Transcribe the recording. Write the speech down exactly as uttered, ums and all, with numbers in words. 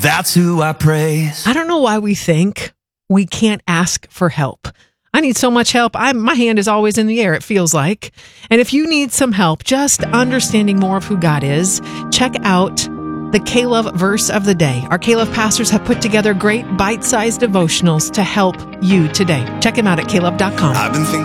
That's who I praise. I don't know why we think we can't ask for help. I need so much help. I my hand is always in the air, it feels like. And if you need some help just understanding more of who God is, check out the K-Love verse of the day. Our K-Love pastors have put together great bite-sized devotionals to help you today. Check them out at K Love dot com. I've been thinking